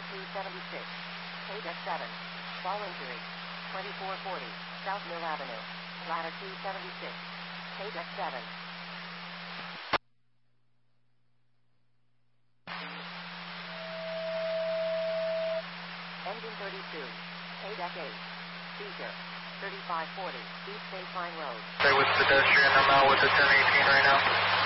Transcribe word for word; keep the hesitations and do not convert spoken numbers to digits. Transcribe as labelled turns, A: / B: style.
A: two seventy-six. K-Deck seven. Fall injury. twenty-four forty. South Mill Avenue. Ladder two seventy-six. K-Deck seven. Engine thirty-two. K-Deck eight. Seizure. thirty-five forty. East Baseline Road.
B: Stay with pedestrian. I'm out with the ten eighteen right now.